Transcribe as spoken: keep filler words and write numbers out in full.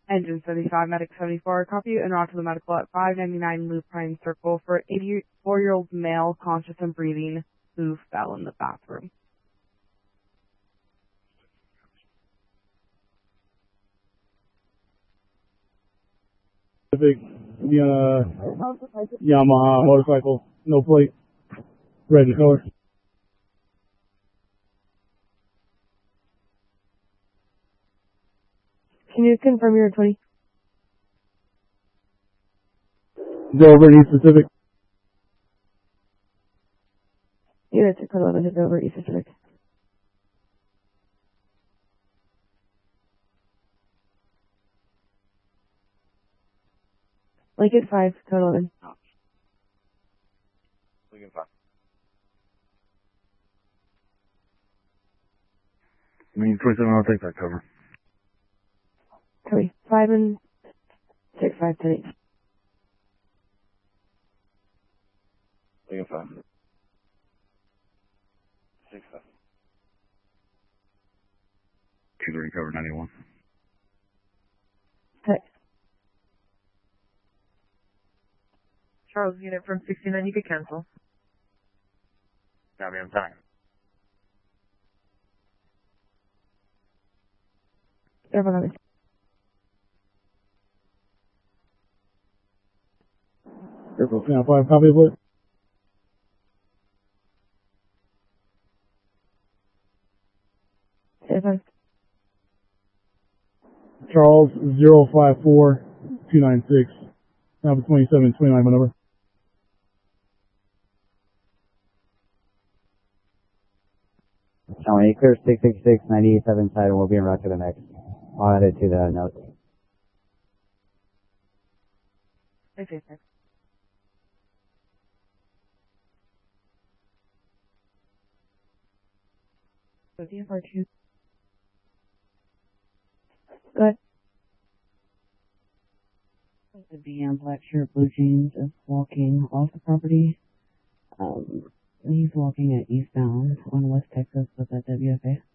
Engine seventy-five, Medic seventy-four, copy you en route to the medical at five ninety-nine Loop Prime Circle for eighty-four-year-old male, conscious and breathing, who fell in the bathroom. Pacific, uh, Yamaha motorcycle, no plate, red in color. Can you confirm your twenty? Dover, East Pacific. Unit six eleven to Dover, East Pacific. Lincoln five, code eleven. Lincoln five. Mean twenty-seven, I'll take that cover. Copy. five and six, five, ten, eight. Lincoln five. six five. two thirty, cover ninety-one. Okay. Charles, unit from sixty-nine, you could cancel. Copy, I'm time. Everyone, Airfield Channel five, copy of it. Seven. Charles, zero five four two nine six. Alpha twenty-seven twenty-nine, my number. County, clear six six six, ninety-seven side, and we'll be en route to the next. I'll add it to the notes. Okay, sir. So D F R two. Go ahead. The B M black shirt, blue jeans is walking off the property. Um, he's walking at eastbound on West Texas with that W F A.